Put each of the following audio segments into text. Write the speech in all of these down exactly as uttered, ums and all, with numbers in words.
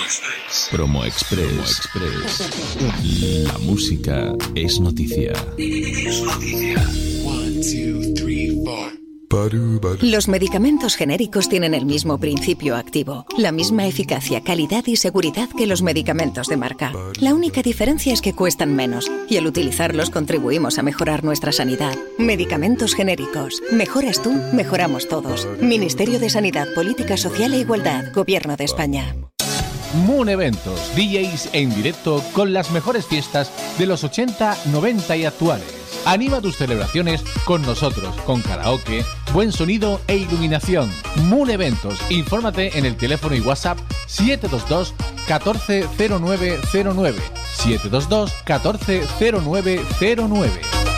Promo Express. La música es noticia. Es noticia. One, two, three, four. Los medicamentos genéricos tienen el mismo principio activo, la misma eficacia, calidad y seguridad que los medicamentos de marca. La única diferencia es que cuestan menos y al utilizarlos contribuimos a mejorar nuestra sanidad. Medicamentos genéricos. Mejoras tú, mejoramos todos. Ministerio de Sanidad, Política Social e Igualdad, Gobierno de España. Moon Eventos, D Js en directo con las mejores fiestas de los ochenta, noventa y actuales. Anima tus celebraciones con nosotros, con karaoke, buen sonido e iluminación. Moon Eventos. Infórmate en el teléfono y WhatsApp siete dos dos, catorce cero nueve cero nueve. siete dos dos, catorce cero nueve cero nueve.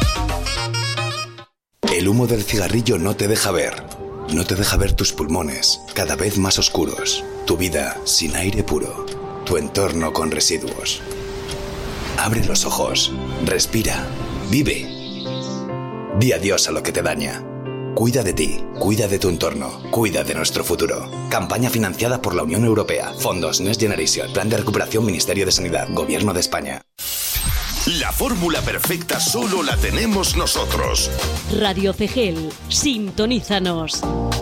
El humo del cigarrillo no te deja ver. No te deja ver tus pulmones, cada vez más oscuros. Tu vida sin aire puro. Tu entorno con residuos. Abre los ojos. Respira. Vive. Di adiós a lo que te daña. Cuida de ti, cuida de tu entorno, cuida de nuestro futuro. Campaña financiada por la Unión Europea. Fondos Next Generation. Plan de recuperación Ministerio de Sanidad. Gobierno de España. La fórmula perfecta solo la tenemos nosotros. Radio Cegel. Sintonízanos.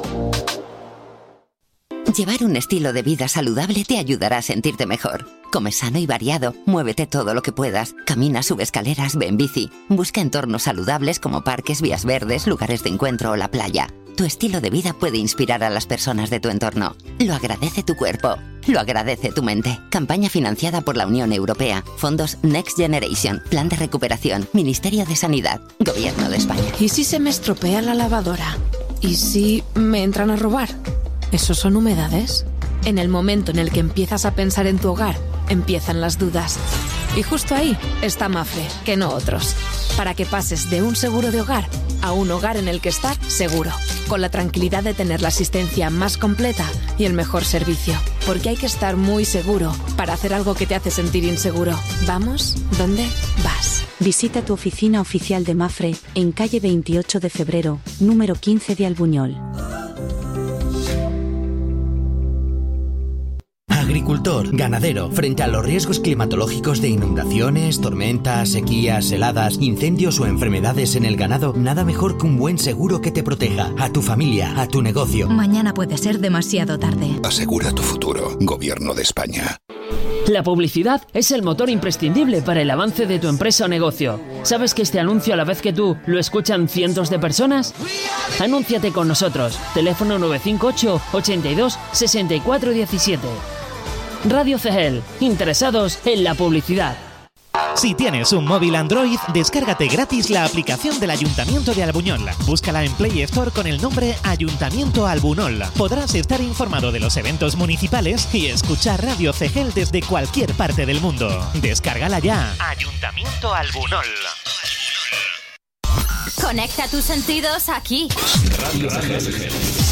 Llevar un estilo de vida saludable te ayudará a sentirte mejor. Come sano y variado, muévete todo lo que puedas, camina, sube escaleras, ve en bici. Busca entornos saludables como parques, vías verdes, lugares de encuentro o la playa. Tu estilo de vida puede inspirar a las personas de tu entorno. Lo agradece tu cuerpo, lo agradece tu mente. Campaña financiada por la Unión Europea. Fondos Next Generation. Plan de recuperación. Ministerio de Sanidad. Gobierno de España. ¿Y si se me estropea la lavadora? ¿Y si me entran a robar? ¿Esos son humedades? En el momento en el que empiezas a pensar en tu hogar, empiezan las dudas. Y justo ahí está Mafre, que no otros. Para que pases de un seguro de hogar a un hogar en el que estar seguro. Con la tranquilidad de tener la asistencia más completa y el mejor servicio. Porque hay que estar muy seguro para hacer algo que te hace sentir inseguro. ¿Vamos? ¿Dónde vas? Visita tu oficina oficial de Mafre en calle veintiocho de febrero, número quince de Albuñol. Agricultor, ganadero, frente a los riesgos climatológicos de inundaciones, tormentas, sequías, heladas, incendios o enfermedades en el ganado, nada mejor que un buen seguro que te proteja, a tu familia, a tu negocio. Mañana puede ser demasiado tarde. Asegura tu futuro, Gobierno de España. La publicidad es el motor imprescindible para el avance de tu empresa o negocio. ¿Sabes que este anuncio a la vez que tú lo escuchan cientos de personas? Anúnciate con nosotros. Teléfono nueve cinco ocho, ochenta y dos, sesenta y cuatro diecisiete. Radio Cegel. Interesados en la publicidad. Si tienes un móvil Android, descárgate gratis la aplicación del Ayuntamiento de Albuñol. Búscala en Play Store con el nombre Ayuntamiento Albunol. Podrás estar informado de los eventos municipales y escuchar Radio Cegel desde cualquier parte del mundo. Descárgala ya. Ayuntamiento Albunol. Conecta tus sentidos aquí. Radio Cegel.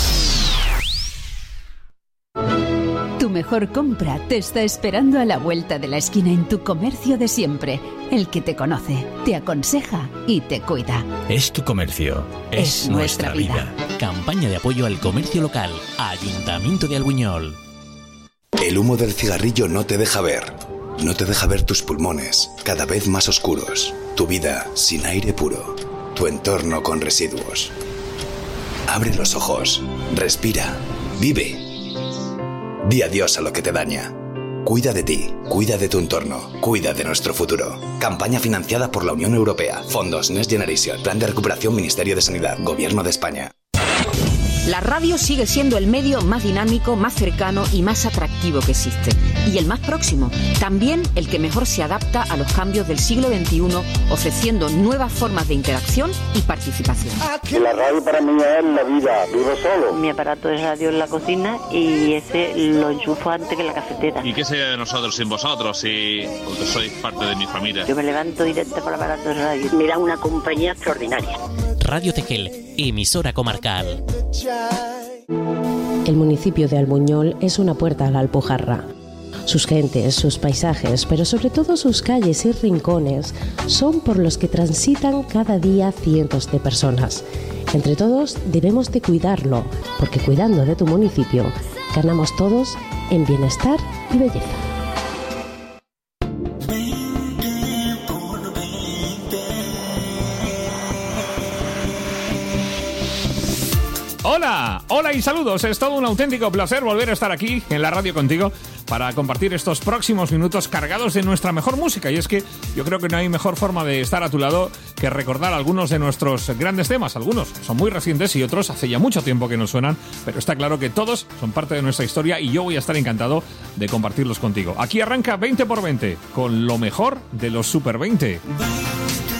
Tu mejor compra te está esperando a la vuelta de la esquina en tu comercio de siempre, el que te conoce, te aconseja y te cuida. Es tu comercio, es, es nuestra, nuestra vida. vida. Campaña de apoyo al comercio local, Ayuntamiento de Albuñol. El humo del cigarrillo no te deja ver. No te deja ver tus pulmones, cada vez más oscuros. Tu vida sin aire puro. Tu entorno con residuos. Abre los ojos. Respira. Vive. Di adiós a lo que te daña. Cuida de ti, cuida de tu entorno, cuida de nuestro futuro. Campaña financiada por la Unión Europea. Fondos Next Generation. Plan de recuperación Ministerio de Sanidad. Gobierno de España. La radio sigue siendo el medio más dinámico, más cercano y más atractivo que existe. Y el más próximo. También el que mejor se adapta a los cambios del siglo veintiuno, ofreciendo nuevas formas de interacción y participación. La radio para mí es la vida. Vivo solo. Mi aparato de radio en la cocina y ese lo enchufo antes que la cafetera. ¿Y qué sería de nosotros sin vosotros? Si porque sois parte de mi familia. Yo me levanto directo con el aparato de radio. Me da una compañía extraordinaria. Radio Cegel, emisora comarcal. El municipio de Albuñol es una puerta a la Alpujarra. Sus gentes, sus paisajes, pero sobre todo sus calles y rincones son por los que transitan cada día cientos de personas. Entre todos debemos de cuidarlo, porque cuidando de tu municipio Ganamos todos en bienestar y belleza. Hola, hola y saludos. Es todo un auténtico placer volver a estar aquí en la radio contigo para compartir estos próximos minutos cargados de nuestra mejor música. Y es que yo creo que no hay mejor forma de estar a tu lado que recordar algunos de nuestros grandes temas. Algunos son muy recientes y otros hace ya mucho tiempo que nos suenan, pero está claro que todos son parte de nuestra historia y yo voy a estar encantado de compartirlos contigo. Aquí arranca veinte por veinte con lo mejor de los Super veinte.